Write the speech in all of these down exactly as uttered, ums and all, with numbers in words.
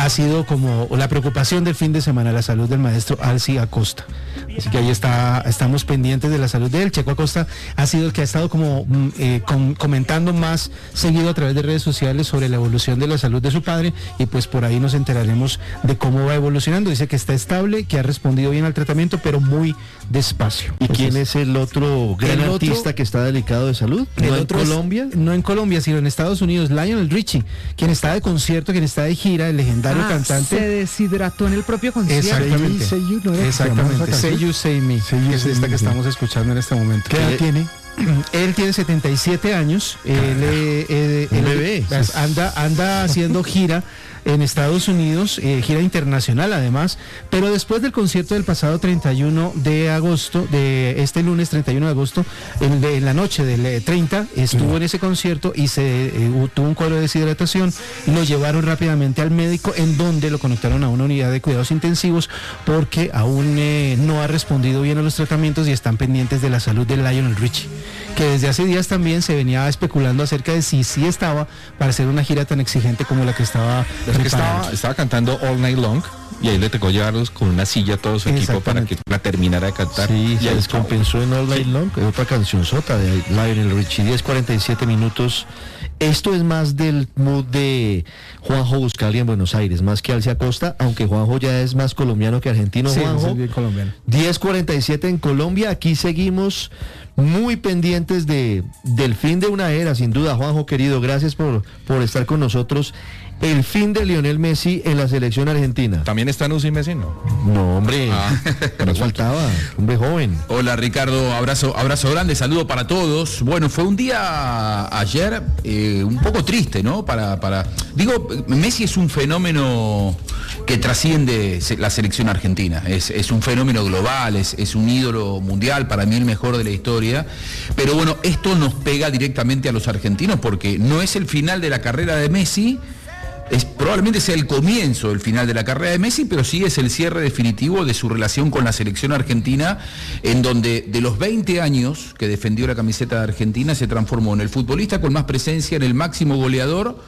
ha sido como la preocupación del fin de semana, la salud del maestro Alci Acosta. Así que ahí está, estamos pendientes de la salud de él. Checo Acosta ha sido el que ha estado como eh, com- comentando más seguido a través de redes sociales sobre la evolución de la salud de su padre, y pues por ahí nos enteraremos de cómo va evolucionando. Dice que está estable, que ha respondido bien al tratamiento, pero muy despacio. ¿Y quién es el otro gran el otro, artista que está delicado de salud? ¿No en Colombia? Es, no en Colombia, sino en Estados Unidos. Lionel Richie, quien está de concierto, quien está de gira, el legendario ah, cantante. Se deshidrató en el propio concierto. Exactamente. Say You, ¿no? Exactamente. Say You, Say Me, Say you, que es say esta me, que sí. estamos escuchando en este momento. ¿Qué edad tiene? Él tiene setenta y siete años. Él, eh, eh, Un él, bebé. anda, anda haciendo gira en Estados Unidos, eh, gira internacional además, pero después del concierto del pasado treinta y uno de agosto, de este lunes treinta y uno de agosto, en, de, en la noche del eh, treinta, estuvo sí. en ese concierto y se eh, tuvo un cuadro de deshidratación, lo llevaron rápidamente al médico, en donde lo conectaron a una unidad de cuidados intensivos, porque aún eh, no ha respondido bien a los tratamientos y están pendientes de la salud de Lionel Richie, que desde hace días también se venía especulando acerca de si sí estaba para hacer una gira tan exigente como la que estaba. Es que estaba, estaba cantando All Night Long y ahí le tocó llevarlos con una silla a todo su equipo para que la terminara de cantar. Sí, y se descompensó en All Night Long, es otra canción sota de Lionel Richie. Diez cuarenta y siete minutos. Esto es más del mood de Juanjo Buscalia en Buenos Aires, más que Alci Acosta, aunque Juanjo ya es más colombiano que argentino. Sí, Juanjo, es bien colombiano. diez cuarenta y siete en Colombia. Aquí seguimos muy pendientes de del fin de una era, sin duda. Juanjo querido, gracias por, por estar con nosotros. El fin de Lionel Messi en la selección argentina. ¿También está Nusi Messi? No. No, hombre, ah, nos faltaba, hombre joven. Hola Ricardo, abrazo, abrazo grande, saludo para todos. Bueno, fue un día ayer eh, un poco triste, ¿no? Para, para, digo, Messi es un fenómeno que trasciende la selección argentina, es, es un fenómeno global, es, es un ídolo mundial, para mí el mejor de la historia, pero bueno, esto nos pega directamente a los argentinos porque no es el final de la carrera de Messi. Es, probablemente sea el comienzo del final de la carrera de Messi, pero sí es el cierre definitivo de su relación con la selección argentina, en donde de los veinte años que defendió la camiseta de Argentina se transformó en el futbolista con más presencia, en el máximo goleador,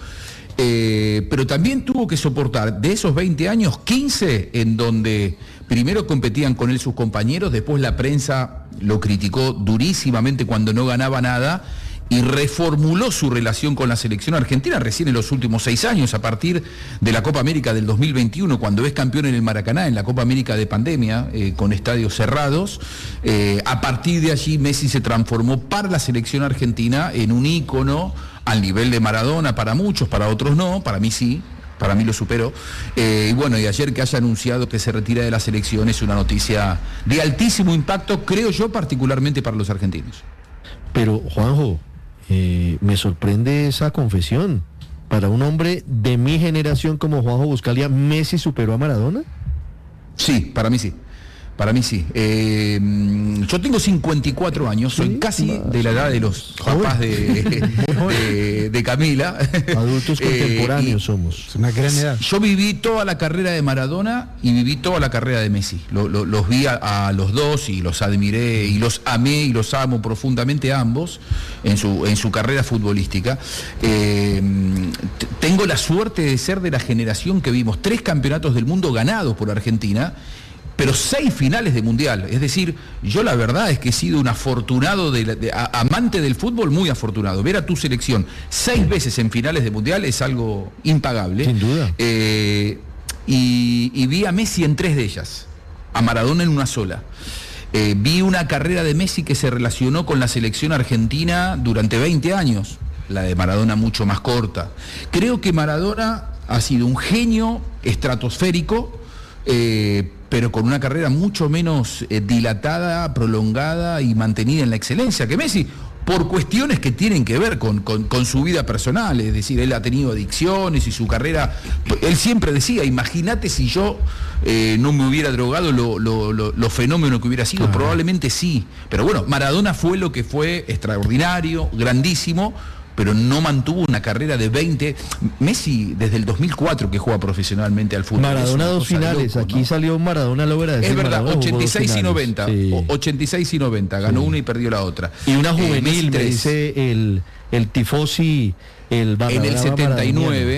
eh, pero también tuvo que soportar de esos veinte años, quince en donde primero competían con él sus compañeros, después la prensa lo criticó durísimamente cuando no ganaba nada, y reformuló su relación con la selección argentina recién en los últimos seis años, a partir de la Copa América del dos mil veintiuno, cuando es campeón en el Maracaná, en la Copa América de pandemia, eh, con estadios cerrados. Eh, a partir de allí Messi se transformó para la selección argentina en un ícono al nivel de Maradona para muchos, para otros no, para mí sí. Para mí lo superó. Eh, y bueno, y ayer que haya anunciado que se retira de la selección es una noticia de altísimo impacto, creo yo, particularmente para los argentinos. Pero, Juanjo, Eh, me sorprende esa confesión. Para un hombre de mi generación como Juanjo Buscalia, ¿Messi superó a Maradona? Sí, para mí sí. Para mí sí. Eh, yo tengo cincuenta y cuatro años, soy ¿Sí? casi más de la edad de los papás de, de, de Camila. Adultos contemporáneos eh, somos. Es una gran edad. Yo viví toda la carrera de Maradona y viví toda la carrera de Messi. Lo, lo, los vi a, a los dos y los admiré y los amé y los amo profundamente a ambos en su, en su carrera futbolística. Eh, t- tengo la suerte de ser de la generación que vimos tres campeonatos del mundo ganados por Argentina, pero seis finales de mundial. Es decir, yo la verdad es que he sido un afortunado, de, de, a, amante del fútbol, muy afortunado. Ver a tu selección seis veces en finales de mundial es algo impagable. Sin duda. Eh, y, y vi a Messi en tres de ellas, a Maradona en una sola. Eh, vi una carrera de Messi que se relacionó con la selección argentina durante veinte años, la de Maradona mucho más corta. Creo que Maradona ha sido un genio estratosférico, eh, pero con una carrera mucho menos eh, dilatada, prolongada y mantenida en la excelencia que Messi, por cuestiones que tienen que ver con, con, con su vida personal. Es decir, él ha tenido adicciones y su carrera, él siempre decía, imagínate si yo eh, no me hubiera drogado, lo, lo, lo, lo fenómeno que hubiera sido. Ajá. Probablemente sí, pero bueno, Maradona fue lo que fue, extraordinario, grandísimo, pero no mantuvo una carrera de veinte. Messi desde el dos mil cuatro que juega profesionalmente al fútbol. Maradona dos finales, loco, aquí ¿no? Salió Maradona logra decir. Es verdad, Maradona ochenta y seis y noventa, sí. ochenta y seis y noventa, ganó sí. una y perdió la otra. Y una juvenil, eh, me dice el, el tifosi, el en el setenta y nueve,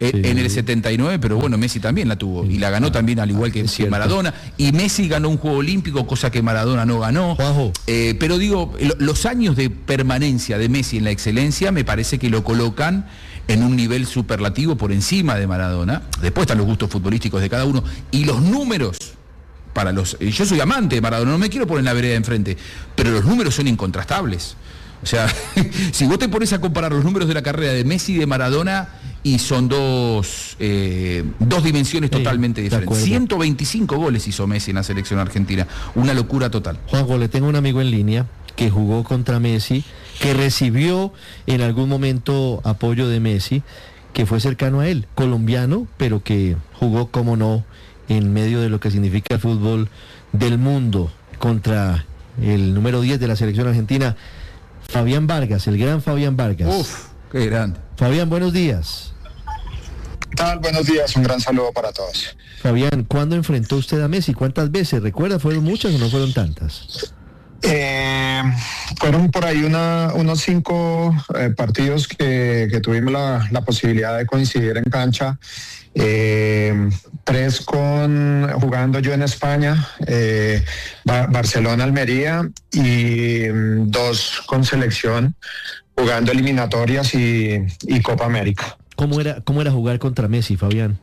eh, Sí. en el setenta y nueve, pero bueno, Messi también la tuvo y la ganó también al igual que, Es que cierto. Maradona, y Messi ganó un juego olímpico, cosa que Maradona no ganó. Juanjo. Eh, pero digo, lo- los años de permanencia de Messi en la excelencia me parece que lo colocan en un nivel superlativo por encima de Maradona. Después están los gustos futbolísticos de cada uno y los números para los... eh, Yo soy amante de Maradona, no me quiero poner en la vereda de enfrente, pero los números son incontrastables. O sea, si vos te pones a comparar los números de la carrera de Messi y de Maradona, y son dos, eh, dos dimensiones Sí, totalmente de diferentes. acuerdo. ciento veinticinco goles hizo Messi en la selección argentina. Una locura total. Juanjo, le tengo un amigo en línea que jugó contra Messi, que recibió en algún momento apoyo de Messi, que fue cercano a él, colombiano, pero que jugó, como no, en medio de lo que significa el fútbol del mundo, contra el número diez de la selección argentina, Fabián Vargas, el gran Fabián Vargas. Uf, qué grande. Fabián, buenos días. ¿Qué tal? Buenos días, un gran saludo para todos. Fabián, ¿cuándo enfrentó usted a Messi? ¿Cuántas veces? ¿Recuerda? ¿Fueron muchas o no fueron tantas? Eh, fueron por ahí una, unos cinco eh, partidos que, que tuvimos la, la posibilidad de coincidir en cancha. Eh, tres con jugando yo en España, eh, Ba- Barcelona, Almería, y mm, dos con selección jugando eliminatorias y, y Copa América. ¿Cómo era, cómo era jugar contra Messi, Fabián?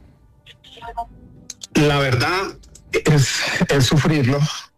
La verdad es, es sufrirlo.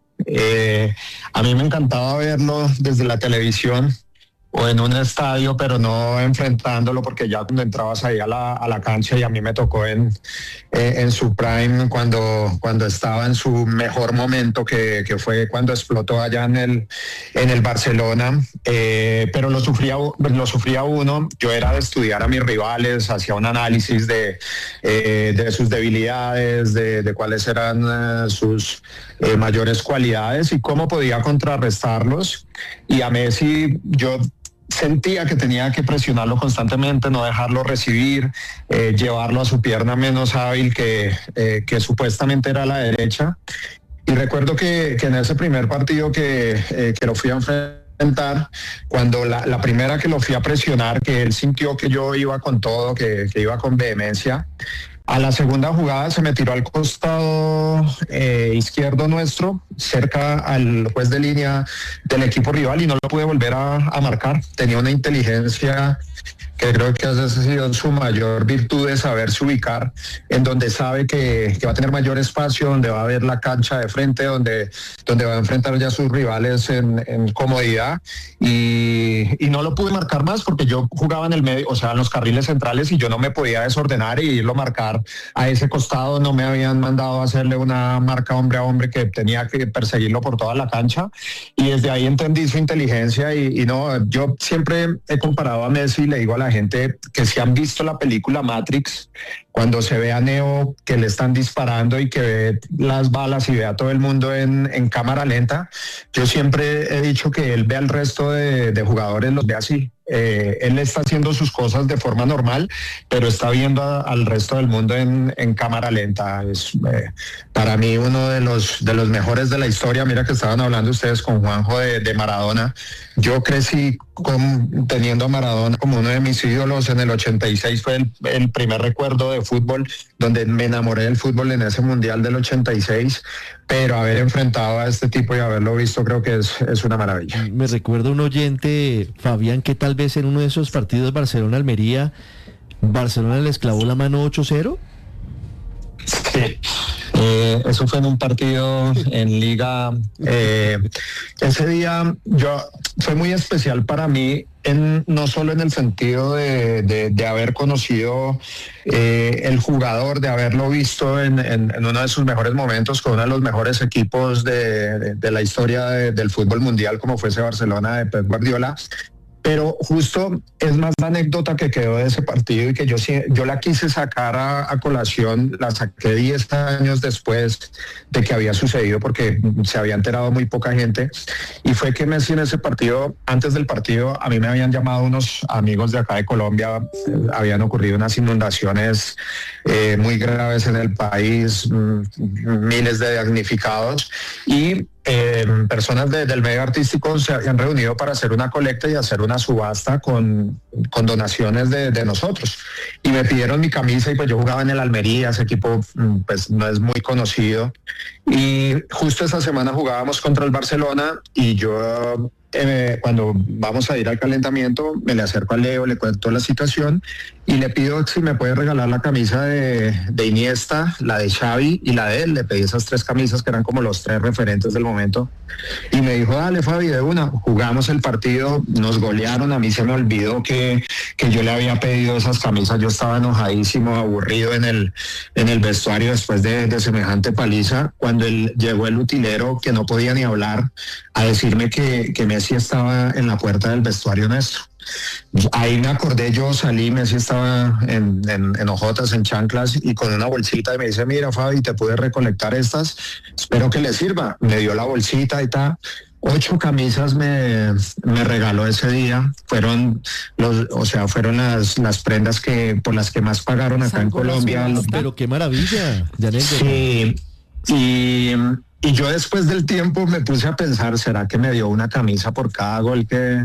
Eh, a mí me encantaba verlo desde la televisión o en un estadio, pero no enfrentándolo, porque ya cuando entrabas ahí a la, a la cancha, y a mí me tocó en, eh, en su prime, cuando, cuando estaba en su mejor momento, que, que fue cuando explotó allá en el, en el Barcelona, eh, pero lo sufría, lo sufría uno. Yo era de estudiar a mis rivales, hacía un análisis de, eh, de sus debilidades, de, de cuáles eran eh, sus eh, mayores cualidades y cómo podía contrarrestarlos. Y a Messi yo sentía que tenía que presionarlo constantemente, no dejarlo recibir, eh, llevarlo a su pierna menos hábil, que, eh, que supuestamente era la derecha. Y recuerdo que, que en ese primer partido que, eh, que lo fui a enfrentar, cuando la, la primera que lo fui a presionar, que él sintió que yo iba con todo, que, que iba con vehemencia, a la segunda jugada se me tiró al costado eh, izquierdo nuestro, cerca al juez de línea del equipo rival, y no lo pude volver a, a marcar. Tenía una inteligencia que creo que ha sido su mayor virtud, de saberse ubicar en donde sabe que, que va a tener mayor espacio, donde va a ver la cancha de frente, donde, donde va a enfrentar ya a sus rivales en, en comodidad, y, y no lo pude marcar más porque yo jugaba en el medio, o sea, en los carriles centrales, y yo no me podía desordenar y irlo a marcar a ese costado. No me habían mandado a hacerle una marca hombre a hombre, que tenía que perseguirlo por toda la cancha, y desde ahí entendí su inteligencia. Y, y no, yo siempre he comparado a Messi, le digo a la gente que si han visto la película Matrix, cuando se ve a Neo que le están disparando y que ve las balas y ve a todo el mundo en, en cámara lenta, yo siempre he dicho que él ve al resto de, de jugadores, los ve así. Eh, él está haciendo sus cosas de forma normal, pero está viendo a, al resto del mundo en, en cámara lenta. Es eh, para mí uno de los, de los mejores de la historia. Mira que estaban hablando ustedes con Juanjo de, de Maradona. Yo crecí con, teniendo a Maradona como uno de mis ídolos. En el ochenta y seis fue el, el primer recuerdo de fútbol, donde me enamoré del fútbol, en ese Mundial del ochenta y seis, pero haber enfrentado a este tipo y haberlo visto creo que es, es una maravilla. Me recuerda un oyente, Fabián, que tal vez en uno de esos partidos Barcelona-Almería, Barcelona les clavó la mano ocho cero. Sí. Eh, eso fue en un partido en Liga. Eh, ese día yo fue muy especial para mí, en, no solo en el sentido de, de, de haber conocido eh, el jugador, de haberlo visto en, en, en uno de sus mejores momentos con uno de los mejores equipos de, de, de la historia de, del fútbol mundial, como fue ese Barcelona de Pep Guardiola. Pero justo es más la anécdota que quedó de ese partido, y que yo, yo la quise sacar a, a colación, la saqué diez años después de que había sucedido, porque se había enterado muy poca gente, y fue que Messi en ese partido, antes del partido, a mí me habían llamado unos amigos de acá de Colombia, eh, habían ocurrido unas inundaciones eh, muy graves en el país, mm, miles de damnificados, y eh, personas de, del medio artístico se habían reunido para hacer una colecta y hacer una subasta con, con donaciones de, de nosotros. Y me pidieron mi camisa y pues yo jugaba en el Almería, ese equipo pues no es muy conocido. Y justo esa semana jugábamos contra el Barcelona y yo... Eh, cuando vamos a ir al calentamiento, me le acerco a Leo, le cuento la situación y le pido si me puede regalar la camisa de, de Iniesta, la de Xavi y la de él. Le pedí esas tres camisas que eran como los tres referentes del momento y me dijo, dale Fabi, de una. Jugamos el partido, nos golearon, a mí se me olvidó que, que yo le había pedido esas camisas. Yo estaba enojadísimo, aburrido en el, en el vestuario después de, de semejante paliza, cuando él, llegó el utilero que no podía ni hablar a decirme que, que Messi estaba en la puerta del vestuario nuestro. Ahí me acordé, yo salí, Messi estaba en, en, en ojotas, en chanclas y con una bolsita y me dice, mira Fabi, te pude recolectar estas, espero que le sirva. Me dio la bolsita y tal. Ocho camisas me, me regaló ese día, fueron los, o sea, fueron las, las prendas que por las que más pagaron acá en Colombia. Pero qué maravilla, Janet. Sí, y... Y yo después del tiempo me puse a pensar, ¿será que me dio una camisa por cada gol que,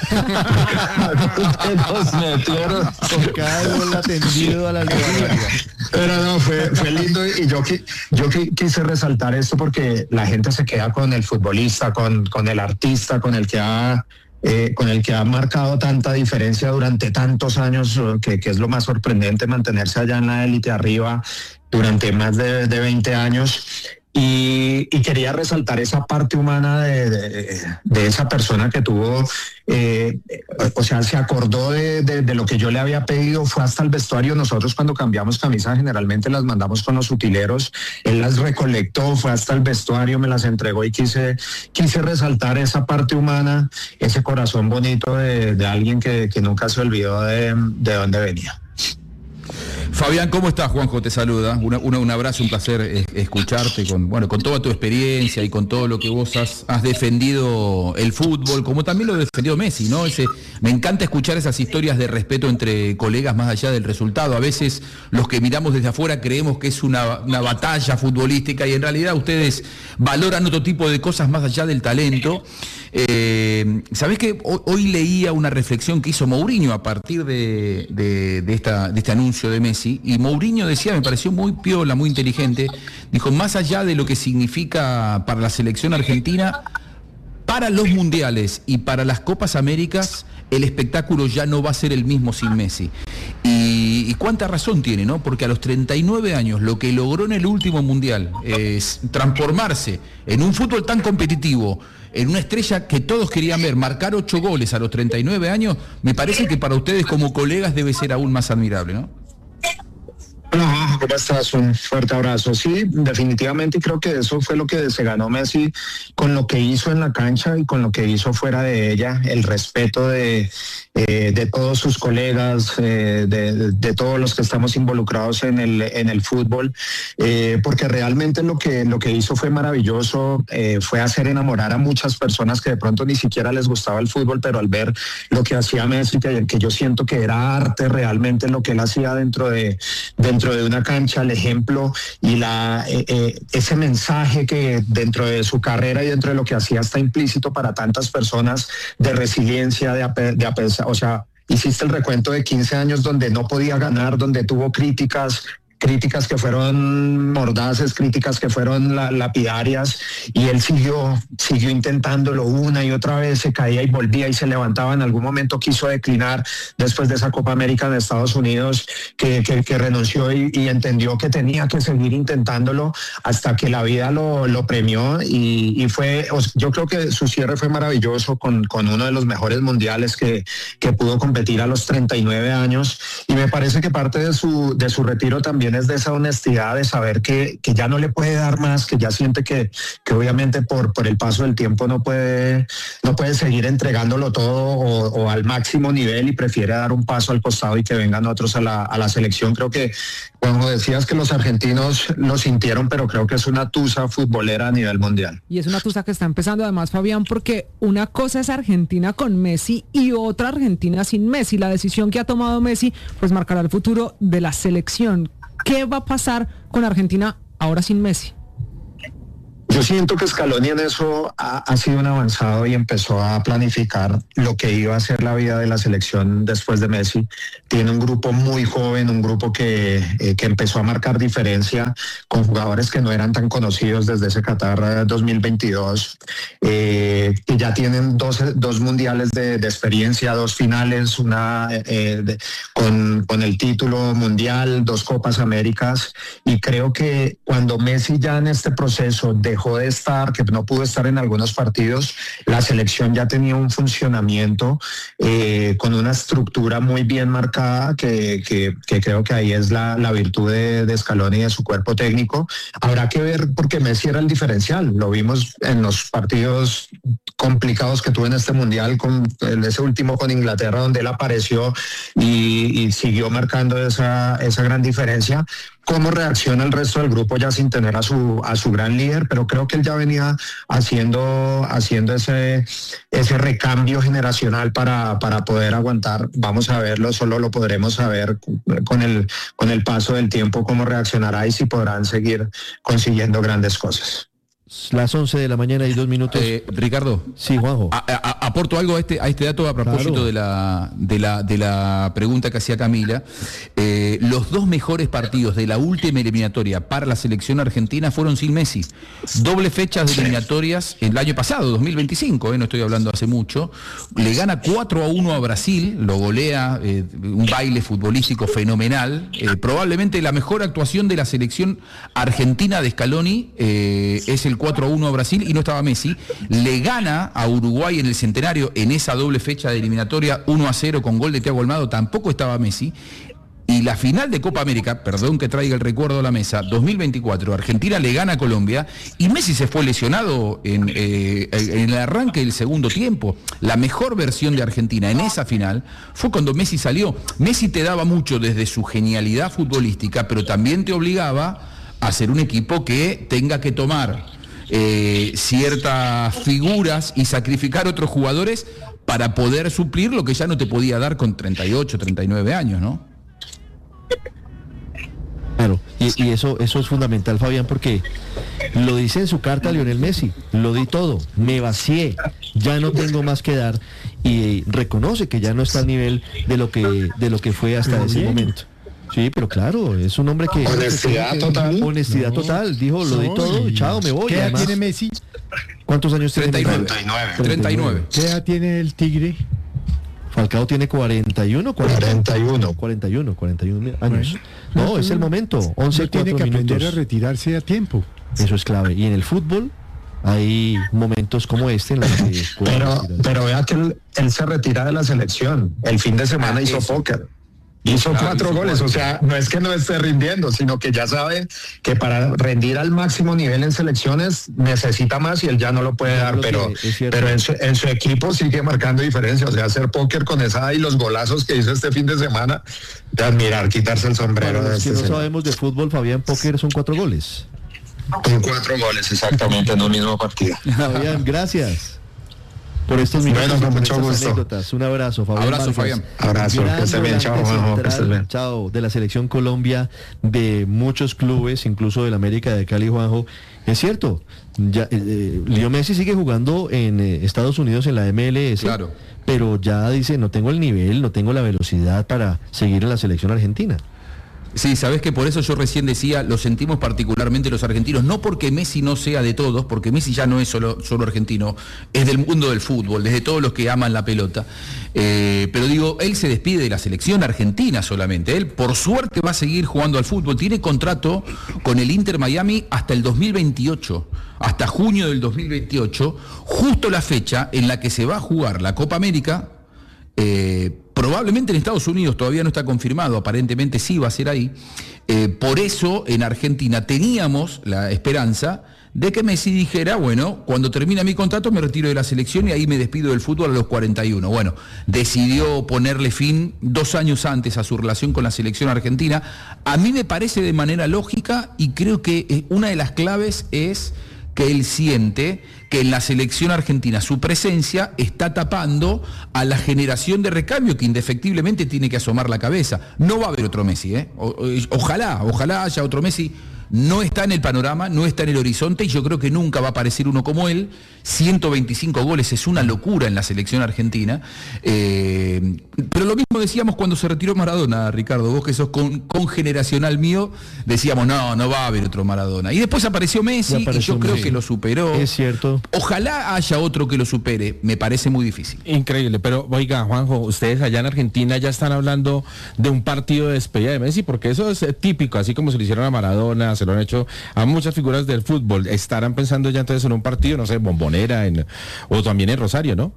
que nos metieron? Por cada gol atendido a la libertad. Pero no, fue, fue lindo y yo, yo quise resaltar esto porque la gente se queda con el futbolista, con, con el artista, con el que ha... Eh, con el que ha marcado tanta diferencia durante tantos años, que, que es lo más sorprendente, mantenerse allá en la élite arriba durante más de, de veinte años. Y, y quería resaltar esa parte humana de, de, de esa persona que tuvo, eh, o sea, se acordó de, de, de lo que yo le había pedido, fue hasta el vestuario. Nosotros cuando cambiamos camisas generalmente las mandamos con los utileros, él las recolectó, fue hasta el vestuario, me las entregó y quise, quise resaltar esa parte humana, ese corazón bonito de, de alguien que, que nunca se olvidó de, de dónde venía. Fabián, ¿cómo estás? Juanjo te saluda. Una, una, un abrazo, un placer es, escucharte con, bueno, con toda tu experiencia y con todo lo que vos has, has defendido el fútbol, como también lo ha defendido Messi, ¿no? Ese, me encanta escuchar esas historias de respeto entre colegas más allá del resultado. A veces los que miramos desde afuera creemos que es una, una batalla futbolística y en realidad ustedes valoran otro tipo de cosas más allá del talento. Eh, ¿Sabés que hoy, hoy leía una reflexión que hizo Mourinho a partir de, de, de, esta, de este anuncio de Messi? Y Mourinho decía, me pareció muy piola, muy inteligente, dijo, más allá de lo que significa para la selección argentina, para los mundiales y para las Copas Américas, el espectáculo ya no va a ser el mismo sin Messi. Y, y cuánta razón tiene, ¿no? Porque a los treinta y nueve años lo que logró en el último mundial es transformarse en un fútbol tan competitivo, en una estrella que todos querían ver, marcar ocho goles a los treinta y nueve años, me parece que para ustedes como colegas debe ser aún más admirable, ¿no? No, ¿cómo estás? Un fuerte abrazo. Sí, definitivamente creo que eso fue lo que se ganó Messi con lo que hizo en la cancha y con lo que hizo fuera de ella, el respeto de, eh, de todos sus colegas, eh, de, de todos los que estamos involucrados en el, en el fútbol, eh, porque realmente lo que, lo que hizo fue maravilloso, eh, fue hacer enamorar a muchas personas que de pronto ni siquiera les gustaba el fútbol, pero al ver lo que hacía Messi, que, que yo siento que era arte realmente lo que él hacía dentro de, dentro de una cancha, el ejemplo y la eh, eh, ese mensaje que dentro de su carrera y dentro de lo que hacía está implícito para tantas personas de resiliencia, de, ape, de ape, o sea, hiciste el recuento de quince años donde no podía ganar, donde tuvo críticas, críticas que fueron mordaces, críticas que fueron la, lapidarias, y él siguió, siguió intentándolo una y otra vez, se caía y volvía y se levantaba. En algún momento quiso declinar después de esa Copa América de Estados Unidos, que, que, que renunció y, y entendió que tenía que seguir intentándolo hasta que la vida lo, lo premió y, y fue, yo creo que su cierre fue maravilloso con, con uno de los mejores mundiales que, que pudo competir a los treinta y nueve años, y me parece que parte de su, de su retiro también es de esa honestidad de saber que, que ya no le puede dar más, que ya siente que, que obviamente por, por el paso del tiempo no puede, no puede seguir entregándolo todo o, o al máximo nivel, y prefiere dar un paso al costado y que vengan otros a la, a la selección. Creo que, como decías, que los argentinos lo sintieron, pero creo que es una tusa futbolera a nivel mundial. Y es una tusa que está empezando además, Fabián, porque una cosa es Argentina con Messi y otra Argentina sin Messi. La decisión que ha tomado Messi pues marcará el futuro de la selección. ¿Qué va a pasar con Argentina ahora sin Messi? Yo siento que Scaloni en eso ha, ha sido un avanzado y empezó a planificar lo que iba a ser la vida de la selección después de Messi. Tiene un grupo muy joven, un grupo que, eh, que empezó a marcar diferencia con jugadores que no eran tan conocidos desde ese Qatar dos mil veintidós, eh, que ya tienen dos, dos mundiales de, de experiencia, dos finales, una eh, de, con, con el título mundial, dos Copas Américas, y creo que cuando Messi ya en este proceso de dejó de estar, que no pudo estar en algunos partidos, la selección ya tenía un funcionamiento eh, con una estructura muy bien marcada, que, que, que creo que ahí es la, la virtud de, de Scaloni y de su cuerpo técnico. Habrá que ver, porque Messi era el diferencial, lo vimos en los partidos complicados que tuvo en este mundial, con en ese último con Inglaterra, donde él apareció y, y siguió marcando esa, esa gran diferencia. Cómo reacciona el resto del grupo ya sin tener a su a su gran líder, pero creo que él ya venía haciendo haciendo ese ese recambio generacional para para poder aguantar. Vamos a verlo, solo lo podremos saber con el con el paso del tiempo cómo reaccionará y si podrán seguir consiguiendo grandes cosas. Las once de la mañana y dos minutos. Eh, Ricardo. Sí, Juanjo. A, a, aporto algo a este, a este dato a propósito claro. de, la, de, la, de la pregunta que hacía Camila. Eh, los dos mejores partidos de la última eliminatoria para la selección argentina fueron sin Messi. Doble fechas de eliminatorias el año pasado, dos mil veinticinco, eh, no estoy hablando hace mucho. Le gana cuatro a uno a Brasil, lo golea, eh, un baile futbolístico fenomenal. Eh, probablemente la mejor actuación de la selección argentina de Scaloni eh, es el cuatro a uno a Brasil y no estaba Messi. Le gana a Uruguay en el Centenario en esa doble fecha de eliminatoria uno a cero con gol de Thiago Almada, tampoco estaba Messi. Y la final de Copa América, perdón que traiga el recuerdo a la mesa, dos mil veinticuatro, Argentina le gana a Colombia y Messi se fue lesionado en, eh, en el arranque del segundo tiempo. La mejor versión de Argentina en esa final fue cuando Messi salió. Messi te daba mucho desde su genialidad futbolística, pero también te obligaba a ser un equipo que tenga que tomar Eh, ciertas figuras y sacrificar otros jugadores para poder suplir lo que ya no te podía dar con treinta y ocho, treinta y nueve años, ¿no? Claro, y, y eso, eso es fundamental, Fabián, porque lo dice en su carta Lionel Messi, lo di todo, me vacié, ya no tengo más que dar, y reconoce que ya no está al nivel de lo que, de lo que fue hasta ese momento. Sí, pero claro, es un hombre que... Honestidad que, total. Honestidad no, total, dijo, lo di todo, chao, me voy. ¿Qué edad además, tiene Messi? ¿Cuántos años tiene? treinta y nueve. treinta y nueve. ¿Qué edad tiene el Tigre? Falcao tiene cuarenta y uno, cuarenta y uno, cuarenta y uno, cuarenta y uno años. Bueno, no, es el momento, once, no tiene que minutos. aprender a retirarse a tiempo. Eso es clave. Y en el fútbol hay momentos como este en los que... Pero, pero vea que él, él se retira de la selección. El fin de semana ah, hizo eso. póker. Hizo claro, cuatro hizo goles, cuatro. O sea, no es que no esté rindiendo, sino que ya sabe que para rendir al máximo nivel en selecciones necesita más y él ya no lo puede dar, pero, pero en, su, en su equipo sigue marcando diferencia. O sea, hacer póker con esa y los golazos que hizo este fin de semana, de admirar, quitarse el sombrero. Para los de este que no señor. sabemos de fútbol, Fabián, póker son cuatro goles. Con cuatro goles, exactamente, en un mismo partido. Fabián, gracias por estos minutos. Bueno, con mucho gusto. Anécdotas. Un abrazo, Fabián. Abrazo, Fabián. Abrazo, que estés bien, chao, Juanjo, que estés bien. Chao, de la selección Colombia, de muchos clubes, incluso del América de Cali, Juanjo. Es cierto, ya, eh, eh, Leo Messi sigue jugando en eh, Estados Unidos en la M L S, claro, pero ya dice, no tengo el nivel, no tengo la velocidad para seguir en la selección argentina. Sí, sabes que por eso yo recién decía, lo sentimos particularmente los argentinos, no porque Messi no sea de todos, porque Messi ya no es solo, solo argentino, es del mundo del fútbol, desde todos los que aman la pelota. Eh, pero digo, él se despide de la selección argentina solamente, él por suerte va a seguir jugando al fútbol, tiene contrato con el Inter Miami hasta el dos mil veintiocho, hasta junio del dos mil veintiocho, justo la fecha en la que se va a jugar la Copa América. Eh, probablemente en Estados Unidos, todavía no está confirmado, aparentemente sí va a ser ahí. Eh, por eso en Argentina teníamos la esperanza de que Messi dijera, bueno, cuando termina mi contrato me retiro de la selección y ahí me despido del fútbol a los cuarenta y uno. Bueno, decidió ponerle fin dos años antes a su relación con la selección argentina. A mí me parece de manera lógica y creo que una de las claves es que él siente que en la selección argentina su presencia está tapando a la generación de recambio que indefectiblemente tiene que asomar la cabeza. No va a haber otro Messi, ¿eh? O, o, ojalá, ojalá haya otro Messi no está en el panorama, no está en el horizonte y yo creo que nunca va a aparecer uno como él. ciento veinticinco goles es una locura en la selección argentina. Eh, pero lo mismo decíamos cuando se retiró Maradona, Ricardo. Vos que sos con, congeneracional mío, decíamos, no, no va a haber otro Maradona. Y después apareció Messi y, apareció y yo Messi. creo que lo superó. Es cierto. Ojalá haya otro que lo supere. Me parece muy difícil. Increíble. Pero, oiga, Juanjo, ustedes allá en Argentina ya están hablando de un partido de despedida de Messi, porque eso es típico, así como se lo hicieron a Maradona, se lo han hecho a muchas figuras del fútbol. Estarán pensando ya entonces en un partido, no sé, Bombonera, en, o también en Rosario, ¿no?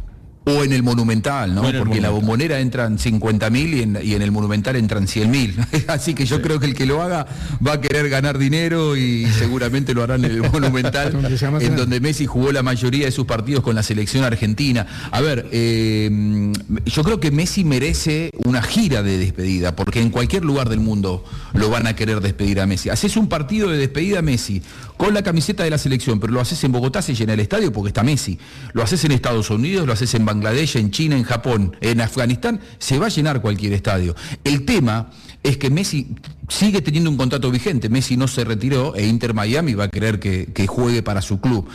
O en el Monumental, ¿no? Bueno, porque en la Monumental. Bombonera entran cincuenta mil y en, y en el Monumental entran cien mil. Así que yo sí. creo que el que lo haga va a querer ganar dinero y seguramente lo harán en el Monumental, en donde Messi jugó la mayoría de sus partidos con la selección argentina. A ver, eh, yo creo que Messi merece una gira de despedida, porque en cualquier lugar del mundo lo van a querer despedir a Messi. Haces un partido de despedida a Messi con la camiseta de la selección, pero lo haces en Bogotá, se llena el estadio porque está Messi. Lo haces en Estados Unidos, lo haces en Bangladesh, en China, en Japón, en Afganistán, se va a llenar cualquier estadio. El tema es que Messi sigue teniendo un contrato vigente. Messi no se retiró e Inter Miami va a querer que, que juegue para su club.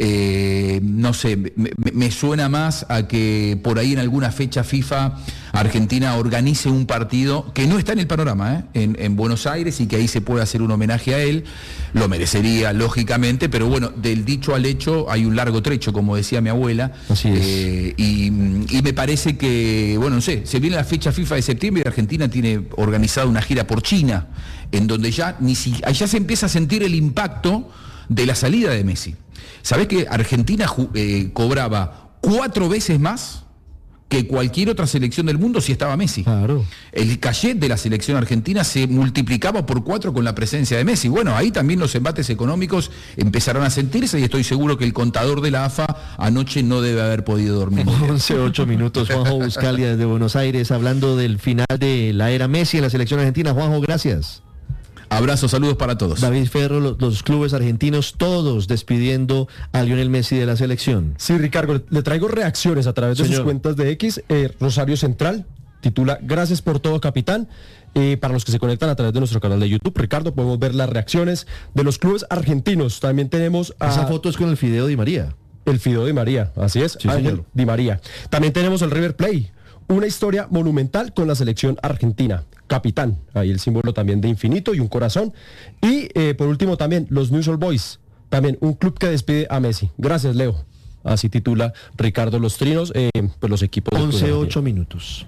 Eh, no sé, me, me suena más a que por ahí en alguna fecha FIFA Argentina organice un partido que no está en el panorama, ¿eh? en, en Buenos Aires, y que ahí se puede hacer un homenaje a él. Lo merecería, lógicamente, pero bueno, del dicho al hecho hay un largo trecho, como decía mi abuela. Así es. Eh, y, y me parece que, bueno, no sé, se viene la fecha FIFA de septiembre y Argentina tiene organizada una gira por China, en donde ya, ni si, ya se empieza a sentir el impacto de la salida de Messi. ¿Sabés que Argentina eh, cobraba cuatro veces más que cualquier otra selección del mundo si estaba Messi? Claro. El cachet de la selección argentina se multiplicaba por cuatro con la presencia de Messi. Bueno, ahí también los embates económicos empezaron a sentirse y estoy seguro que el contador de la A F A anoche no debe haber podido dormir. once, ocho minutos, Juanjo Buscalia desde Buenos Aires, hablando del final de la era Messi en la selección argentina. Juanjo, gracias. Abrazos, saludos para todos. David Ferro, los, los clubes argentinos, todos despidiendo a Lionel Messi de la selección. Sí, Ricardo, le traigo reacciones a través de Señor. sus cuentas de X. Eh, Rosario Central titula "Gracias por todo, capitán". Eh, para los que se conectan a través de nuestro canal de YouTube, Ricardo, podemos ver las reacciones de los clubes argentinos. También tenemos a... Esa foto es con el Fideo Di María. El Fideo Di María, así es, Sí, Ángel señor. Di María. También tenemos el River Plate, una historia monumental con la selección argentina. Capitán, ahí el símbolo también de infinito y un corazón. Y eh, por último también los News All Boys, también un club que despide a Messi. Gracias, Leo. Así titula Ricardo Los Trinos, eh, pues los equipos... once, ocho minutos.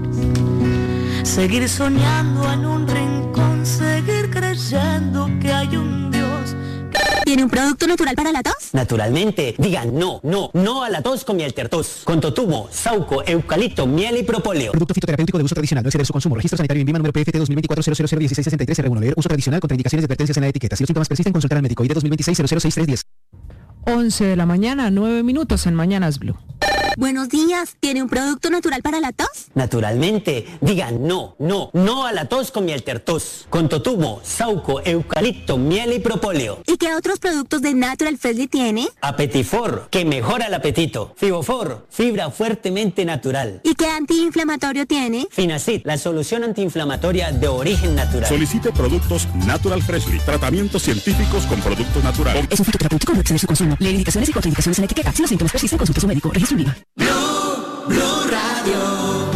Seguir soñando en un rincón, seguir creyendo que hay un Dios. ¿Tiene un producto natural para la tos? Naturalmente, digan no, no, no a la tos con miel tertos. Con totumo, sauco, eucalipto, miel y propóleo. Producto fitoterapéutico de uso tradicional, no exceder su consumo. Registro sanitario en INVIMA número P F T dos mil veinticuatro cero cero cero dieciséis sesenta y tres R uno. Leer uso tradicional contra indicaciones y advertencias en la etiqueta. Si los síntomas persisten, consultar al médico. I D dos mil veintiséis cero cero seis tres diez. once de la mañana, nueve minutos en Mañanas Blue. Buenos días. ¿Tiene un producto natural para la tos? Naturalmente, digan no, no, no a la tos con miel tertos. Con totumo, sauco, eucalipto, miel y propóleo. ¿Y qué otros productos de Natural Freshly tiene? Apetifor, que mejora el apetito. Fibofor, fibra fuertemente natural. ¿Y qué antiinflamatorio tiene? Finacid, la solución antiinflamatoria de origen natural. Solicite productos Natural Freshly, tratamientos científicos con productos naturales. Es un fitoterapéutico, no exceder su consumo. Leer indicaciones y contraindicaciones en la etiqueta. Si los síntomas persisten, consulte a su médico. Registro INVIMA. Blue, Blue Radio.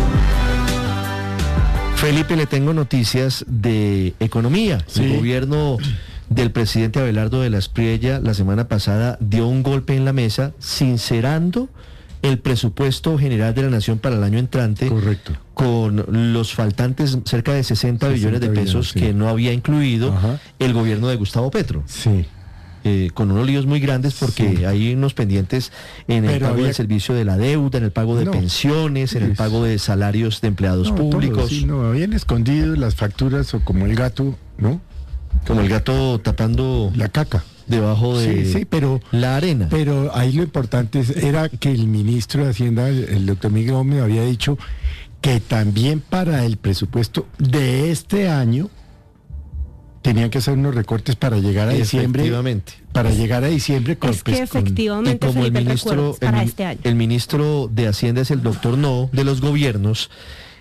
Felipe, le tengo noticias de economía. Sí. El gobierno del presidente Abelardo de la Espriella la semana pasada dio un golpe en la mesa, sincerando el presupuesto general de la Nación para el año entrante. Correcto. Con los faltantes cerca de sesenta billones de pesos billones, sí. que no había incluido Ajá. el gobierno de Gustavo Petro. Sí. Eh, con unos líos muy grandes porque Sí. hay unos pendientes en el Pero pago había- del servicio de la deuda, en el pago de No. pensiones, en el Es- pago de salarios de empleados No, todo, públicos, sí, no, habían escondido las facturas o como el gato, ¿no? como el gato tapando La caca. debajo de Sí, sí, pero la arena. Pero ahí lo importante es- era que el ministro de Hacienda, el, el doctor Miguel Gómez, había dicho que también para el presupuesto de este año tenían que hacer unos recortes para llegar a diciembre. Efectivamente. Para llegar a diciembre con, Es que pues, con- Y efectivamente, como el Felipe, ministro, recuerdos el, para mi- este año. el ministro de Hacienda es el doctor No de los gobiernos,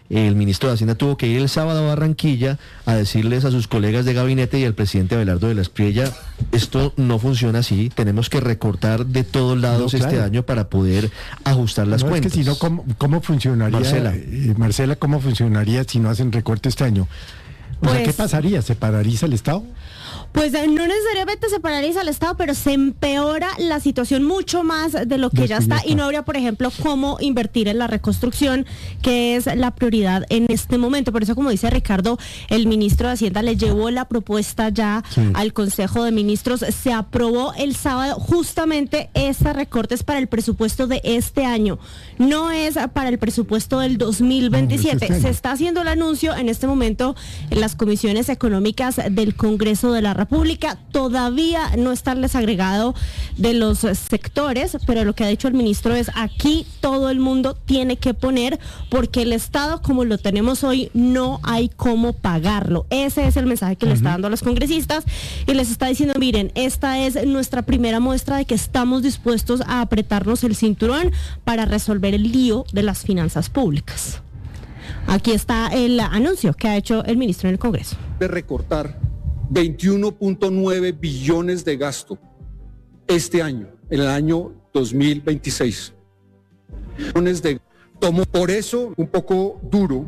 el ministro de Hacienda tuvo que ir el sábado a Barranquilla a decirles a sus colegas de gabinete y al presidente Abelardo de la Espriella, esto no funciona así, tenemos que recortar de todos lados No, claro. este año para poder ajustar las no, cuentas. Es que si no, ¿cómo, cómo funcionaría, Marcela. eh, Marcela, cómo funcionaría si no hacen recorte este año? O sea, Pues- ¿qué pasaría? ¿Se paraliza el Estado? Pues eh, no necesariamente se paraliza el Estado, pero se empeora la situación mucho más de lo que De ya que ya está, está. y no habría, por ejemplo, cómo invertir en la reconstrucción, que es la prioridad en este momento. Por eso, como dice Ricardo, el ministro de Hacienda le llevó la propuesta ya Sí. al Consejo de Ministros. Se aprobó el sábado justamente este recortes para el presupuesto de este año. No es para el presupuesto del dos mil veintisiete. No, es este año. Se está haciendo el anuncio en este momento en las comisiones económicas del Congreso de la República. Todavía no está el desagregado de los sectores, pero lo que ha dicho el ministro es: aquí todo el mundo tiene que poner, porque el Estado, como lo tenemos hoy, no hay cómo pagarlo. Ese es el mensaje que le está dando a los congresistas, y les está diciendo: miren, esta es nuestra primera muestra de que estamos dispuestos a apretarnos el cinturón para resolver el lío de las finanzas públicas. Aquí está el anuncio que ha hecho el ministro en el Congreso. De recortar veintiuno punto nueve billones de gasto este año, en el año dos mil veintiséis. Billones de tomo por eso un poco duro,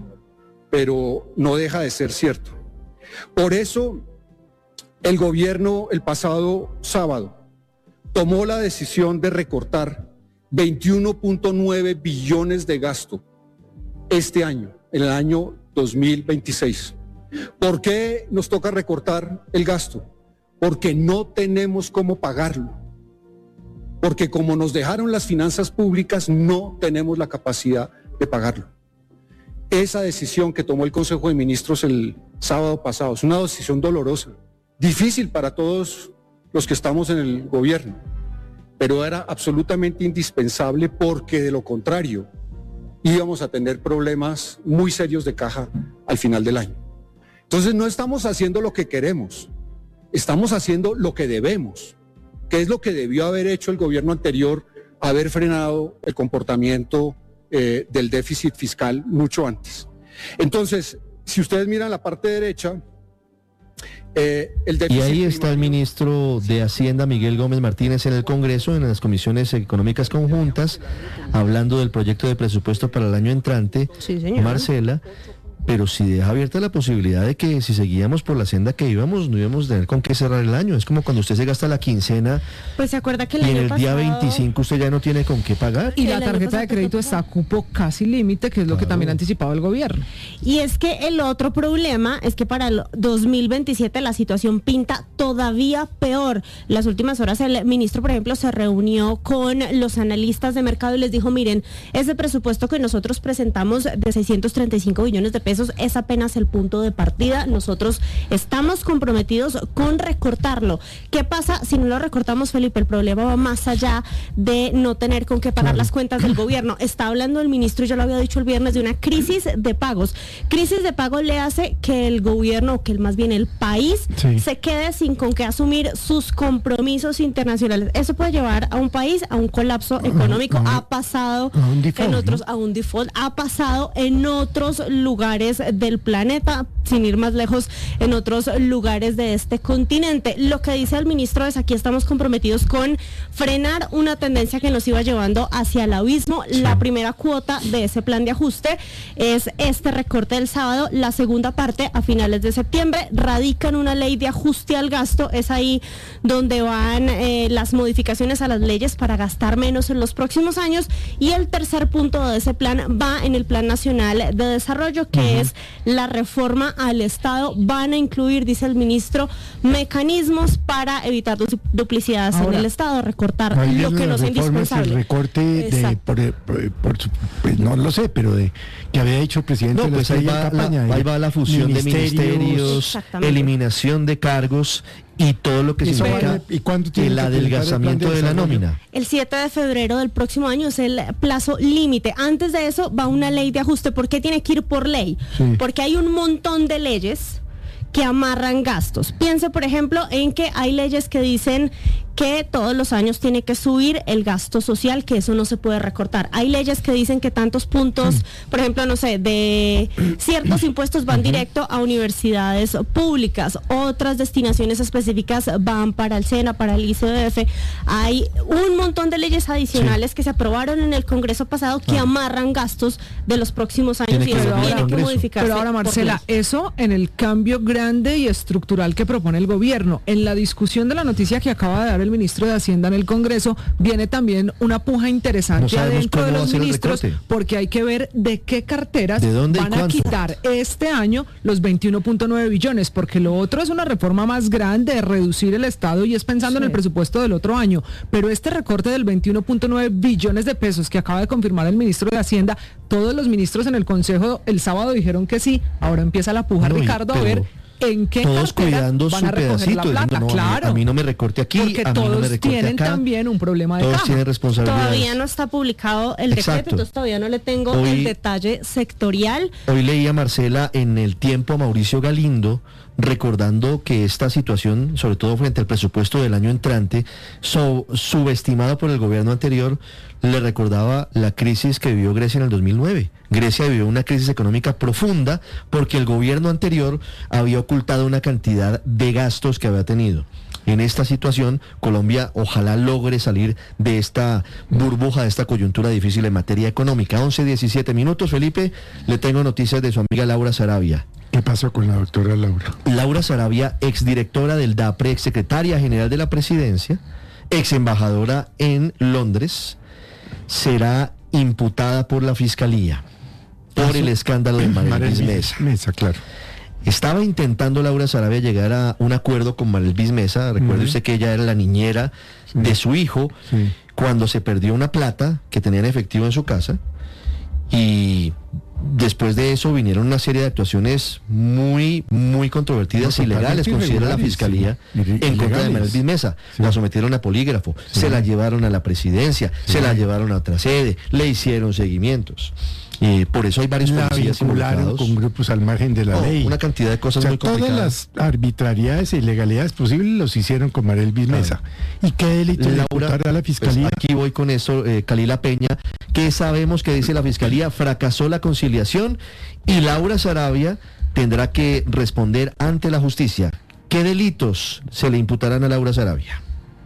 pero no deja de ser cierto. Por eso el gobierno el pasado sábado tomó la decisión de recortar veintiuno punto nueve billones de gasto este año, en el año dos mil veintiséis. ¿Por qué nos toca recortar el gasto? Porque no tenemos cómo pagarlo. Porque como nos dejaron las finanzas públicas, no tenemos la capacidad de pagarlo. Esa decisión que tomó el Consejo de Ministros el sábado pasado es una decisión dolorosa, difícil para todos los que estamos en el gobierno, pero era absolutamente indispensable, porque de lo contrario íbamos a tener problemas muy serios de caja al final del año. Entonces no estamos haciendo lo que queremos, estamos haciendo lo que debemos, que es lo que debió haber hecho el gobierno anterior, haber frenado el comportamiento eh, del déficit fiscal mucho antes. Entonces, si ustedes miran la parte derecha, eh, el Y déficit ahí está el primario- ministro de Hacienda, Miguel Gómez Martínez, en el Congreso, en las comisiones económicas conjuntas, hablando del proyecto de presupuesto para el año entrante. Sí, señor. Marcela, pero si deja abierta la posibilidad de que si seguíamos por la senda que íbamos, no íbamos a tener con qué cerrar el año. Es como cuando usted se gasta la quincena Pues se acuerda que el y en año el día pasado- veinticinco usted ya no tiene con qué pagar. Y El la año tarjeta pasado de crédito está a cupo casi límite, que es lo que también ha anticipado el gobierno. Y es que el otro problema es que para el dos mil veintisiete la situación pinta todavía peor. Las últimas horas el ministro, por ejemplo, se reunió con los analistas de mercado y les dijo: miren, ese presupuesto que nosotros presentamos de seiscientos treinta y cinco billones de pesos es apenas el punto de partida. Nosotros estamos comprometidos con recortarlo. ¿Qué pasa si no lo recortamos, Felipe? El problema va más allá de no tener con qué pagar las cuentas del gobierno. Está hablando el ministro, y yo lo había dicho el viernes, de una crisis de pagos. Crisis de pagos le hace que el gobierno, o que más bien el país, Sí. se quede sin con qué asumir sus compromisos internacionales. Eso puede llevar a un país a un colapso económico. a un- Ha pasado a un default, en otros, ¿no? a un default, ha pasado en otros lugares del planeta, sin ir más lejos, en otros lugares de este continente. Lo que dice el ministro es: aquí estamos comprometidos con frenar una tendencia que nos iba llevando hacia el abismo. La primera cuota de ese plan de ajuste es este recorte del sábado. La segunda parte, a finales de septiembre, radican una ley de ajuste al gasto. Es ahí donde van eh, las modificaciones a las leyes para gastar menos en los próximos años. Y el tercer punto de ese plan va en el Plan Nacional de Desarrollo, que es la reforma al Estado. Van a incluir, dice el ministro, mecanismos para evitar du- duplicidades en Ahora, el Estado, recortar ahí lo vienen que no las es reformas, indispensable. el recorte de, Exacto. por, por- por su- pues no lo sé, pero de que había dicho el presidente No, de la pues ahí Estrella va, en campaña, la, de ahí va la fusión de ministerios, Exactamente. eliminación de cargos y todo lo que ¿Y eso significa vale- y cuándo tiene el que presentar el plan adelgazamiento de de la desarrollo? nómina. El siete de febrero del próximo año es el plazo límite. Antes de eso va una ley de ajuste. ¿Por qué tiene que ir por ley? Sí. Porque hay un montón de leyes que amarran gastos. Piense, por ejemplo, en que hay leyes que dicen que todos los años tiene que subir el gasto social, que eso no se puede recortar. Hay leyes que dicen que tantos puntos, por ejemplo, no sé, de ciertos impuestos van directo a universidades públicas, otras destinaciones específicas van para el SENA, para el I C B F. Hay un montón de leyes adicionales sí. que se aprobaron en el Congreso pasado que ah. amarran gastos de los próximos años y eso tiene que modificarse. Pero ahora, Marcela, eso en el cambio grande y estructural que propone el gobierno. En la discusión de la noticia que acaba de dar el ministro de Hacienda en el Congreso, viene también una puja interesante no adentro de los ministros, porque hay que ver de qué carteras ¿De dónde van a quitar este año los veintiuno punto nueve billones, porque lo otro es una reforma más grande de reducir el Estado y es pensando sí. en el presupuesto del otro año. Pero este recorte del veintiuno punto nueve billones de pesos que acaba de confirmar el ministro de Hacienda, todos los ministros en el Consejo el sábado dijeron que sí, ahora empieza la puja, no, Ricardo, a ver en qué todos cuidando van su a recoger pedacito, la plata, diciendo, no, claro. A mí no me recorte aquí, porque a mí todos no me recorte tienen acá, también un problema de todos caja. tienen responsabilidades. Todavía no está publicado el decreto, Exacto. entonces todavía no le tengo Hoy, el detalle sectorial. Hoy leía, Marcela, en El Tiempo a Mauricio Galindo, recordando que esta situación, sobre todo frente al presupuesto del año entrante, so, subestimado por el gobierno anterior, le recordaba la crisis que vivió Grecia en el dos mil nueve. Grecia vivió una crisis económica profunda porque el gobierno anterior había ocultado una cantidad de gastos que había tenido. En esta situación, Colombia ojalá logre salir de esta burbuja, de esta coyuntura difícil en materia económica. once, diecisiete minutos, Felipe, le tengo noticias de su amiga Laura Sarabia. ¿Qué pasó con la doctora Laura? Laura Sarabia, exdirectora del DAPRE, exsecretaria general de la Presidencia, ex embajadora en Londres, será imputada por la Fiscalía por el escándalo de Marelvis Mesa. Mesa, claro. Estaba intentando Laura Sarabia llegar a un acuerdo con Marelvis Mesa. Recuerde uh-huh. usted que ella era la niñera sí. de su hijo sí. cuando se perdió una plata que tenía en efectivo en su casa, y después de eso vinieron una serie de actuaciones muy, muy controvertidas y ilegales, considera la Fiscalía, sí. en contra de Marelvis Mesa. Sí. La sometieron a polígrafo, sí. se la llevaron a la presidencia, sí. se la llevaron a otra sede, le hicieron seguimientos. Y por eso hay varios la policías involucrados con grupos al margen de la oh, ley. Una cantidad de cosas o sea, muy complicadas. Todas las arbitrariedades e ilegalidades posibles los hicieron con Marelvis Mesa. Claro. ¿Y qué delito le imputará a la Fiscalía? Pues aquí voy con eso, eh, Kalila Peña. ¿Qué sabemos que dice la Fiscalía? Fracasó la conciliación y Laura Sarabia tendrá que responder ante la justicia. ¿Qué delitos se le imputarán a Laura Sarabia?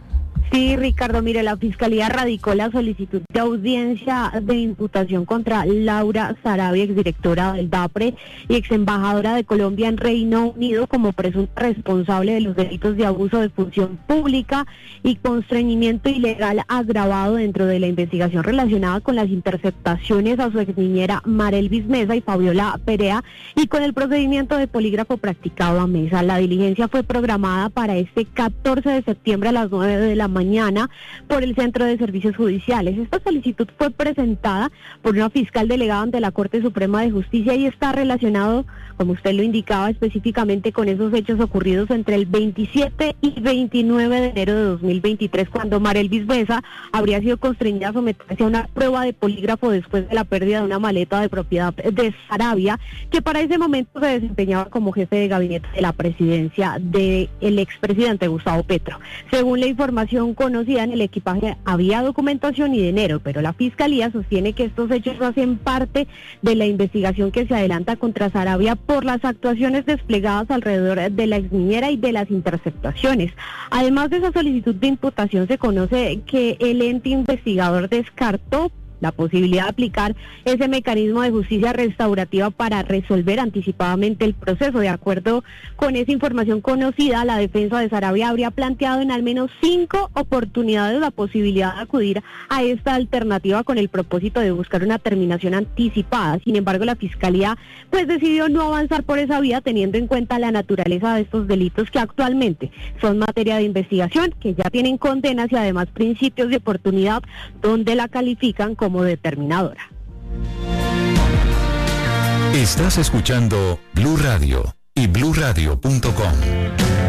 Sí, Ricardo, mire, la Fiscalía radicó la solicitud de audiencia de imputación contra Laura Sarabia, exdirectora del DAPRE y ex embajadora de Colombia en Reino Unido, como presunta responsable de los delitos de abuso de función pública y constreñimiento ilegal agravado dentro de la investigación relacionada con las interceptaciones a su exniñera Marelvis Mesa y Fabiola Perea y con el procedimiento de polígrafo practicado a Mesa. La diligencia fue programada para este catorce de septiembre a las nueve de la mañana por el Centro de Servicios Judiciales. Esta solicitud fue presentada por una fiscal delegada ante la Corte Suprema de Justicia y está relacionado, como usted lo indicaba, específicamente con esos hechos ocurridos entre el veintisiete y veintinueve de enero de dos mil veintitrés, cuando Marelvis Mesa habría sido constreñida a someterse a una prueba de polígrafo después de la pérdida de una maleta de propiedad de Sarabia, que para ese momento se desempeñaba como jefe de gabinete de la presidencia del expresidente Gustavo Petro. Según la información conocida, en el equipaje había documentación y dinero, pero la Fiscalía sostiene que estos hechos hacen parte de la investigación que se adelanta contra Sarabia por las actuaciones desplegadas alrededor de la exniñera y de las interceptaciones. Además de esa solicitud de imputación, se conoce que el ente investigador descartó la posibilidad de aplicar ese mecanismo de justicia restaurativa para resolver anticipadamente el proceso. De acuerdo con esa información conocida, la defensa de Sarabia habría planteado en al menos cinco oportunidades la posibilidad de acudir a esta alternativa con el propósito de buscar una terminación anticipada. Sin embargo, la Fiscalía pues decidió no avanzar por esa vía, teniendo en cuenta la naturaleza de estos delitos que actualmente son materia de investigación, que ya tienen condenas y además principios de oportunidad donde la califican como como determinadora. Estás escuchando Blue Radio y blue radio punto com.